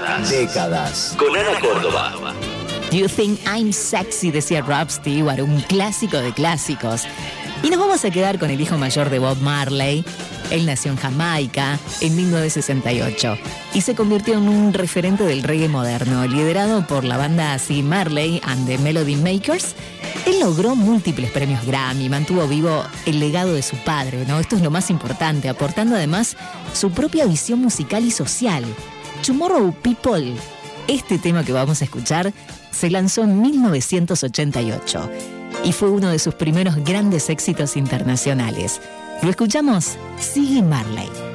Décadas. Con Ana Córdoba. Do You Think I'm Sexy, decía Rod Stewart, un clásico de clásicos. Y nos vamos a quedar con el hijo mayor de Bob Marley. Él nació en Jamaica en 1968 y se convirtió en un referente del reggae moderno. Liderado por la banda Ziggy Marley and the Melody Makers, él logró múltiples premios Grammy, mantuvo vivo el legado de su padre, ¿no? Esto es lo más importante, aportando además su propia visión musical y social. Tomorrow People, este tema que vamos a escuchar, se lanzó en 1988 y fue uno de sus primeros grandes éxitos internacionales. Lo escuchamos, Ziggy Marley.